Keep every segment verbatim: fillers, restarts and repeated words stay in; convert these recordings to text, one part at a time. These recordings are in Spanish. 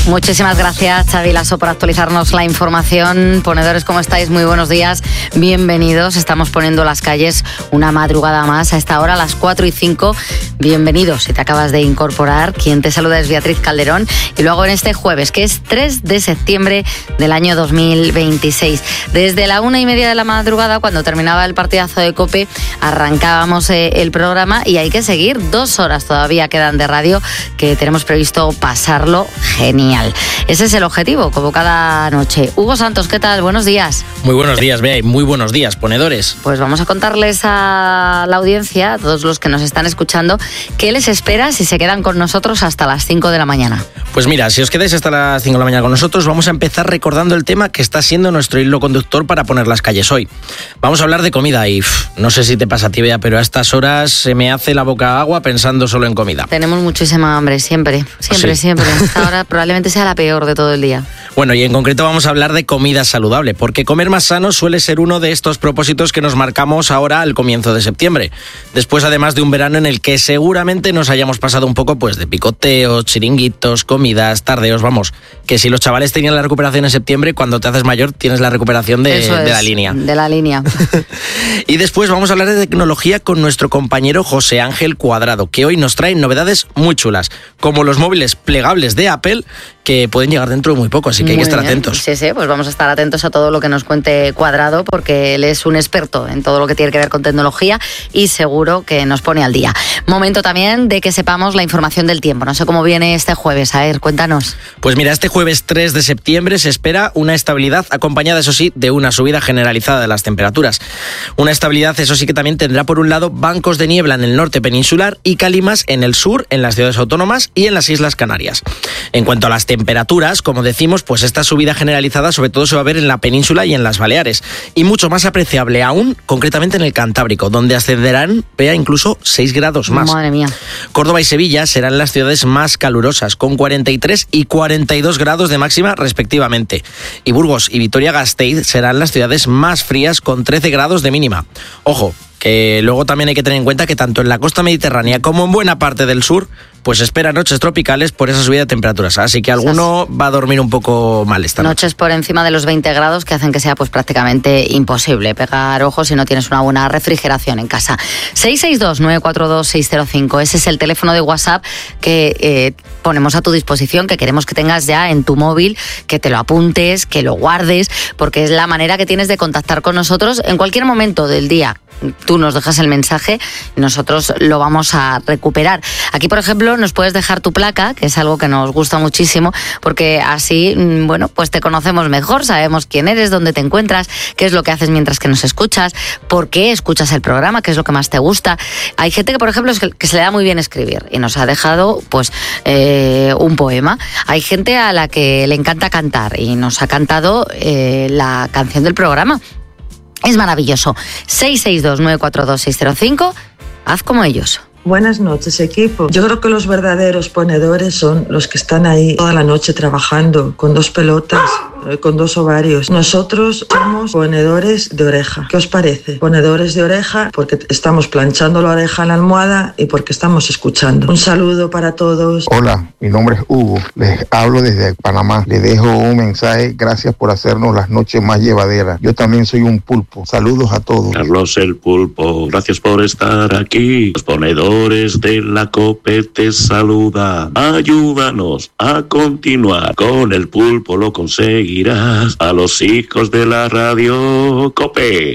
Muchísimas gracias, Xavi Lasso, por actualizarnos la información. Ponedores, ¿cómo estáis? Muy buenos días, bienvenidos. Estamos poniendo las calles una madrugada más a esta hora, a las cuatro y cinco. Bienvenidos, si te acabas de incorporar. Quien te saluda es Beatriz Calderón. Y luego en este jueves, que es tres de septiembre del año dos mil veintiséis. Desde la una y media de la madrugada, cuando terminaba el partidazo de COPE, arrancábamos eh, el programa y hay que seguir. Dos horas todavía quedan de radio, que tenemos previsto pasarlo genial. Ese es el objetivo, como cada noche. Hugo Santos, ¿qué tal? Buenos días. Muy buenos días, Bea, y muy buenos días, ponedores. Pues vamos a contarles a la audiencia, a todos los que nos están escuchando, qué les espera si se quedan con nosotros hasta las cinco de la mañana. Pues mira, si os quedáis hasta las cinco de la mañana con nosotros, vamos a empezar recordando el tema que está siendo nuestro hilo conductor para poner las calles hoy. Vamos a hablar de comida y pff, no sé si te pasa a ti, Bea, pero a estas horas se me hace la boca agua pensando solo en comida. Tenemos muchísima hambre, siempre, siempre, ¿sí? siempre. Esta hora probablemente sea la peor de todo el día. Bueno, y en concreto vamos a hablar de comida saludable, porque comer más sano suele ser uno de estos propósitos que nos marcamos ahora al comienzo de septiembre. Después, además de un verano en el que seguramente nos hayamos pasado un poco pues de picoteos, chiringuitos, comidas, tardeos, vamos, que si los chavales tenían la recuperación en septiembre, cuando te haces mayor tienes la recuperación de, Eso es, de la línea. De la línea. Y después vamos a hablar de tecnología con nuestro compañero José Ángel Cuadrado, que hoy nos trae novedades muy chulas, como los móviles plegables de Apple, que pueden llegar dentro de muy poco, así que hay Muy que estar bien. atentos. Sí, sí, pues vamos a estar atentos a todo lo que nos cuente Cuadrado, porque él es un experto en todo lo que tiene que ver con tecnología y seguro que nos pone al día. Momento también de que sepamos la información del tiempo. No sé cómo viene este jueves, a ver, cuéntanos. Pues mira, este jueves tres de septiembre se espera una estabilidad acompañada, eso sí, de una subida generalizada de las temperaturas. Una estabilidad, eso sí, que también tendrá por un lado bancos de niebla en el norte peninsular y calimas en el sur, en las ciudades autónomas y en las Islas Canarias. En cuanto a las temperaturas, como decimos, pues esta subida generalizada sobre todo se va a ver en la península y en las Baleares, y mucho más apreciable aún, concretamente en el Cantábrico, donde ascenderán, vea, incluso seis grados más. Madre mía. Córdoba y Sevilla serán las ciudades más calurosas, con cuarenta y tres y cuarenta y dos grados de máxima respectivamente. Y Burgos y Vitoria-Gasteiz serán las ciudades más frías, con trece grados de mínima. Ojo, que luego también hay que tener en cuenta que tanto en la costa mediterránea como en buena parte del sur, pues espera noches tropicales por esa subida de temperaturas. Así que alguno va a dormir un poco mal esta noche. Noches por encima de los veinte grados que hacen que sea pues prácticamente imposible pegar ojos si no tienes una buena refrigeración en casa. seis seis dos, nueve cuatro dos, seis cero cinco, ese es el teléfono de WhatsApp que eh, ponemos a tu disposición, que queremos que tengas ya en tu móvil, que te lo apuntes, que lo guardes, porque es la manera que tienes de contactar con nosotros en cualquier momento del día. Tú nos dejas el mensaje y nosotros lo vamos a recuperar. Aquí, por ejemplo, nos puedes dejar tu placa, que es algo que nos gusta muchísimo, porque así, bueno, pues te conocemos mejor, sabemos quién eres, dónde te encuentras, qué es lo que haces mientras que nos escuchas, por qué escuchas el programa, qué es lo que más te gusta. Hay gente que, por ejemplo, es que, que se le da muy bien escribir y nos ha dejado, pues, eh, un poema. Hay gente a la que le encanta cantar y nos ha cantado eh, la canción del programa. Es maravilloso. seis seis dos, nueve cuatro dos, seis cero cinco. Haz como ellos. Buenas noches, equipo. Yo creo que los verdaderos ponedores son los que están ahí toda la noche trabajando con dos pelotas, con dos ovarios. Nosotros somos ponedores de oreja. ¿Qué os parece? Ponedores de oreja porque estamos planchando la oreja en la almohada y porque estamos escuchando. Un saludo para todos. Hola, mi nombre es Hugo. Les hablo desde Panamá. Les dejo un mensaje. Gracias por hacernos las noches más llevaderas. Yo también soy un pulpo. Saludos a todos. Carlos el Pulpo, gracias por estar aquí. Los ponedores de la COPE te saluda. Ayúdanos a continuar. Con el pulpo lo conseguirás. A los hijos de la radio COPE,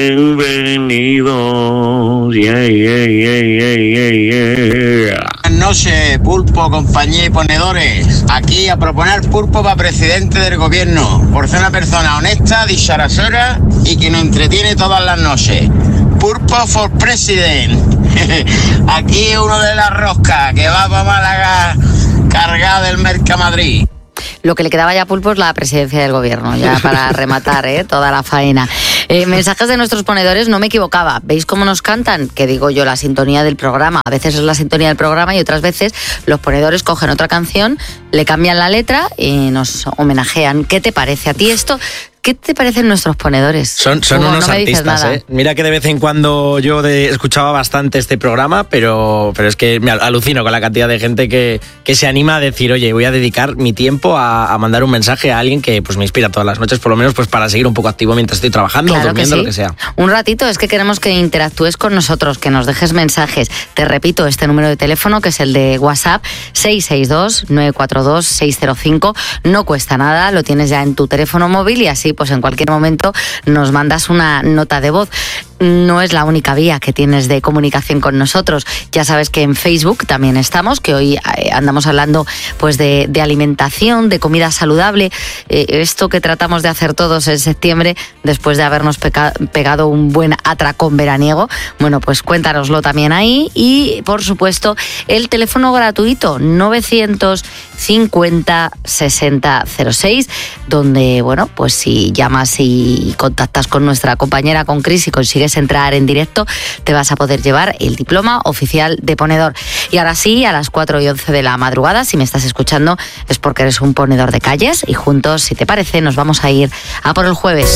bienvenidos. Yeah, yeah, yeah, yeah, yeah. Buenas noches, pulpo, compañía y ponedores. Aquí a proponer pulpo para presidente del gobierno. Por ser una persona honesta, dicharachera y que nos entretiene todas las noches. Pulpo for President. Aquí uno de la rosca que va para Málaga cargado del Mercamadrid. Lo que le quedaba ya a Pulpo es la presidencia del gobierno, ya para rematar ¿eh? toda la faena. Eh, mensajes de nuestros ponedores, no me equivocaba. ¿Veis cómo nos cantan? Que digo yo, la sintonía del programa. A veces es la sintonía del programa y otras veces los ponedores cogen otra canción, le cambian la letra y nos homenajean. ¿Qué te parece a ti esto? ¿Qué te parecen nuestros ponedores? Son, son Hugo, unos no me dices artistas, nada. ¿eh? Mira que de vez en cuando yo de, escuchaba bastante este programa, pero, pero es que me alucino con la cantidad de gente que, que se anima a decir, oye, voy a dedicar mi tiempo a, a mandar un mensaje a alguien que pues me inspira todas las noches, por lo menos pues para seguir un poco activo mientras estoy trabajando Claro o durmiendo, que sí. lo que sea. Un ratito, es que queremos que interactúes con nosotros, que nos dejes mensajes. Te repito, este número de teléfono, que es el de WhatsApp, seis seis dos, nueve cuatro dos, seis cero cinco. No cuesta nada, lo tienes ya en tu teléfono móvil y así pues en cualquier momento nos mandas una nota de voz. No es la única vía que tienes de comunicación con nosotros. Ya sabes que en Facebook también estamos, que hoy eh, andamos hablando pues de, de alimentación, de comida saludable, eh, esto que tratamos de hacer todos en septiembre después de habernos peca- pegado un buen atracón veraniego. Bueno, pues cuéntanoslo también ahí y, por supuesto, el teléfono gratuito novecientos cincuenta sesenta cero seis, donde, bueno, pues si llamas y contactas con nuestra compañera, con Cris, y consigues entrar en directo, te vas a poder llevar el diploma oficial de ponedor. Y ahora sí, a las cuatro y once de la madrugada, si me estás escuchando, es porque eres un ponedor de calles y juntos, si te parece, nos vamos a ir a por el jueves.